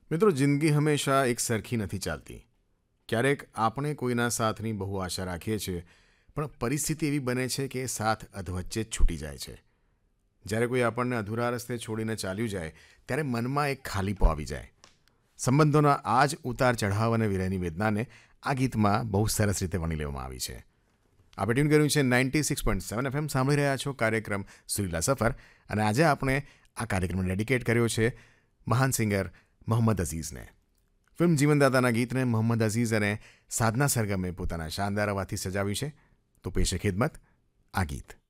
મિત્રો, જિંદગી હંમેશા એક સરખી નથી ચાલતી. ક્યારેક આપણે કોઈના સાથની બહુ આશા રાખીએ છીએ, પણ પરિસ્થિતિ એવી બને છે કે એ સાથ અધવચ્ચે જ છૂટી જાય છે. જ્યારે કોઈ આપણને અધૂરા રસ્તે છોડીને ચાલ્યું જાય, ત્યારે મનમાં એક ખાલીપો આવી જાય. સંબંધોના આ જ ઉતાર ચઢાવ અને વિરહની વેદનાને આ ગીતમાં બહુ સરસ રીતે વણી લેવામાં આવી છે. આપણે ટ્યુન કર્યું છે 96.7 FM. સાંભળી રહ્યા છો કાર્યક્રમ સુરીલા સફર, અને આજે આપણે આ કાર્યક્રમને ડેડિકેટ કર્યો છે મહાન સિંગર મોહમ્મદ અઝીઝને. ફિલ્મ જીવનદાતાના ગીતને મોહમ્મદ અઝીઝ અને સાધના સરગમે પોતાના શાનદાર અવાજથી સજાવ્યું છે. તો પેશે ખિદમત આ ગીત.